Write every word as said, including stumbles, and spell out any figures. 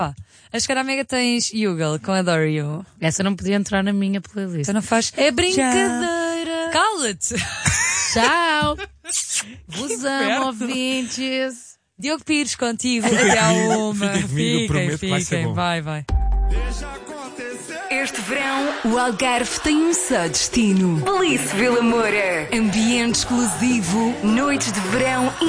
Ah, a Escaramega tens Yugal com Adore You. Essa não podia entrar na minha playlist. Então não faz. É brincadeira. Cala-te! Tchau. Vos inferno. amo, ouvintes. Diogo Pires contigo até à uma. Fiquem comigo, prometo que vai ser fiquem. bom. Vai, vai. Este verão, o Algarve tem um só destino. Belize Vila Moura. Ambiente exclusivo, noites de verão